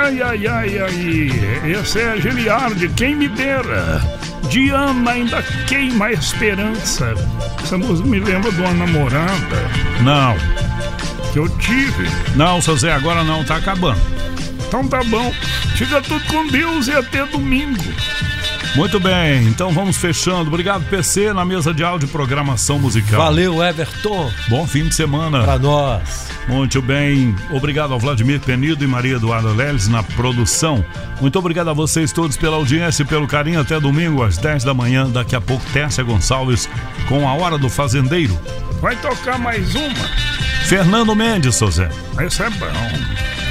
Ai, ai, ai, ai. Esse é Giliardi, quem me dera. Diana ainda queima a esperança. Essa música me lembra de uma namorada. Não. Que eu tive. Não, seu Zé, agora não, tá acabando. Então tá bom. Fica tudo com Deus e até domingo. Muito bem, então vamos fechando. Obrigado, PC, na mesa de áudio e programação musical. Valeu, Everton. Bom fim de semana. Pra nós. Muito bem. Obrigado ao Vladimir Penido e Maria Eduarda Leles na produção. Muito obrigado a vocês todos pela audiência e pelo carinho. Até domingo às 10 da manhã. Daqui a pouco, Tércia Gonçalves com A Hora do Fazendeiro. Vai tocar mais uma? Fernando Mendes, seu Zé. Esse é bom.